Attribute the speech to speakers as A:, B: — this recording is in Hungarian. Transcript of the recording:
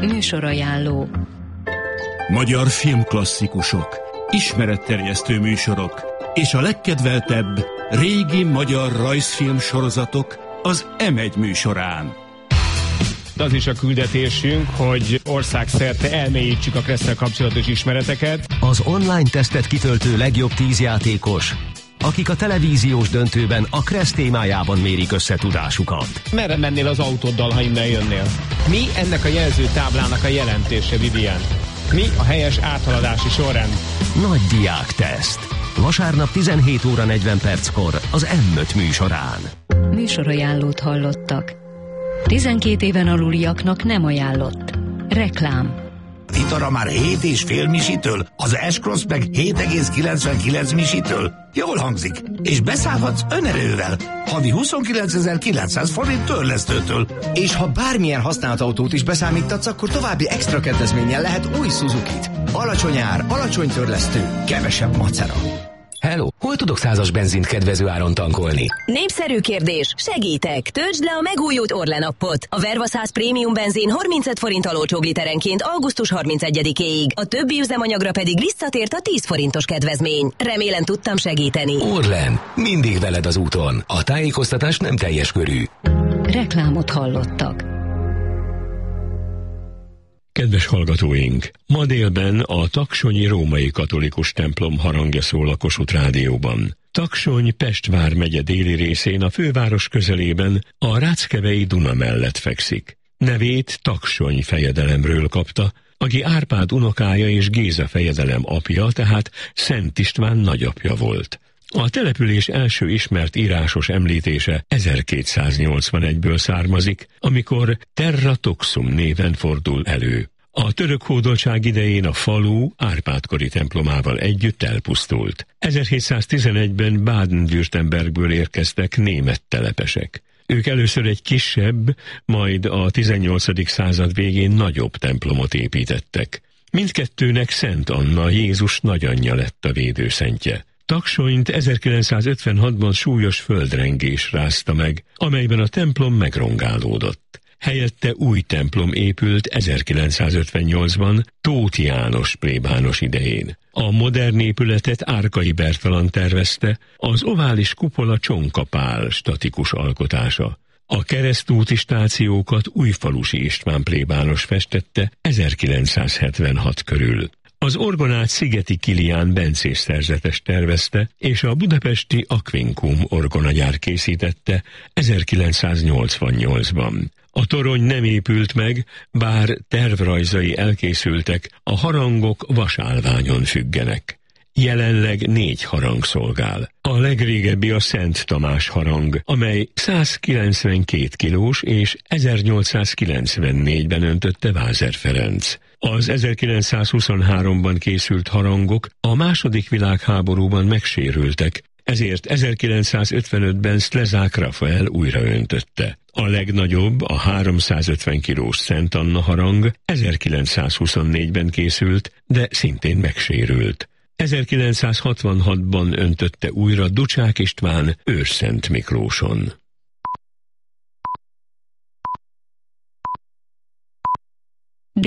A: Műsorajánló.
B: Magyar filmklasszikusok, ismeretterjesztő műsorok és a legkedveltebb régi magyar rajzfilm sorozatok az M1 műsorán.
C: Az is a küldetésünk, hogy országszerte elmélyítsük a Kresszel kapcsolatos ismereteket.
D: Az online tesztet kitöltő legjobb 10 játékos, akik a televíziós döntőben a Kressz témájában mérik össze tudásukat.
C: Merre mennél az autóddal, ha innen jönnél? Mi ennek a jelzőtáblának a jelentése, Vivian? Mi a helyes áthaladási sorrend?
D: Nagy diákteszt. Vasárnap 17 óra 40 perckor az M5 műsorán.
A: Műsorajánlót hallottak. 12 éven aluliaknak nem ajánlott. Reklám.
E: Vitara már 7,5 misitől, az S-Cross meg 7,99 misitől. Jól hangzik, és beszállhatsz önerővel. Havi 29.900 forint törlesztőtől.
F: És ha bármilyen használt autót is beszámítatsz, akkor további extra kedvezménnyel lehet új Suzukit. Alacsony ár, alacsony törlesztő, kevesebb macera.
G: Hello, hol tudok 100-as benzint kedvező áron tankolni?
H: Népszerű kérdés, segítek! Töltsd le a megújult Orlen appot. A Verva 100 prémium benzin 35 forint alócsóg literenként augusztus 31-éig. A többi üzemanyagra pedig visszatért a 10 forintos kedvezmény. Remélem tudtam segíteni.
G: Orlen, mindig veled az úton. A tájékoztatás nem teljes körű.
A: Reklámot hallottak.
I: Kedves hallgatóink! Ma délben a taksonyi római katolikus templom harangja szól a Kossuth Rádióban. Taksony Pest vármegye déli részén a főváros közelében a Ráckevei Duna mellett fekszik. Nevét Taksony fejedelemről kapta, aki Árpád unokája és Géza fejedelem apja, tehát Szent István nagyapja volt. A település első ismert írásos említése 1281-ből származik, amikor Terra Toxum néven fordul elő. A török hódoltság idején a falu Árpád-kori templomával együtt elpusztult. 1711-ben Baden-Württembergből érkeztek német telepesek. Ők először egy kisebb, majd a 18. század végén nagyobb templomot építettek. Mindkettőnek Szent Anna, Jézus nagyanyja lett a védőszentje. Taksonyt 1956-ban súlyos földrengés rázta meg, amelyben a templom megrongálódott. Helyette új templom épült 1958-ban Tóth János plébános idején. A modern épületet Árkai Bertalan tervezte, az ovális kupola Csonka Pál statikus alkotása. A keresztúti stációkat Újfalusi István plébános festette 1976 körül. Az orgonát Szigeti Kilián bencés szerzetes tervezte, és a budapesti Aquincum orgonagyár készítette 1988-ban. A torony nem épült meg, bár tervrajzai elkészültek, a harangok vasállványon függenek. Jelenleg 4 harang szolgál. A legrégebbi a Szent Tamás harang, amely 192 kilós és 1894-ben öntötte Vázer Ferenc. Az 1923-ban készült harangok a II. Világháborúban megsérültek, ezért 1955-ben Szlezák Rafael újraöntötte. A legnagyobb, a 350 kilós Szent Anna harang 1924-ben készült, de szintén megsérült. 1966-ban öntötte újra Ducsák István Őrszent Miklóson.